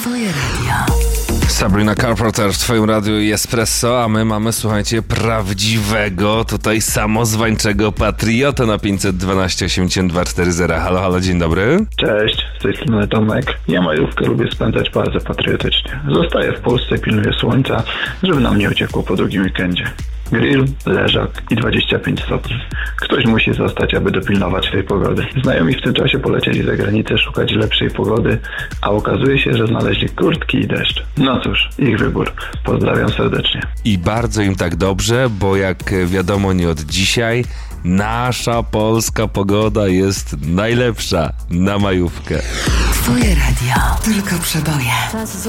Twoje radio. Sabrina Carpenter w Twoim radiu Espresso, a my mamy, słuchajcie, prawdziwego, tutaj samozwańczego patriotę na 512 82 40. Halo, halo, dzień dobry. Cześć, z tej strony Tomek. Ja majówkę lubię spędzać bardzo patriotycznie. Zostaję w Polsce, pilnuję słońca, żeby nam nie uciekło po drugim weekendzie. Grill, leżak i 25 stopni. Ktoś musi zostać, aby dopilnować tej pogody. Znajomi w tym czasie polecieli za granicę szukać lepszej pogody, a okazuje się, że znaleźli kurtki i deszcz. No cóż, ich wybór. Pozdrawiam serdecznie. I bardzo im tak dobrze, bo jak wiadomo nie od dzisiaj, nasza polska pogoda jest najlepsza na majówkę. Twoje radio. Tylko przeboje.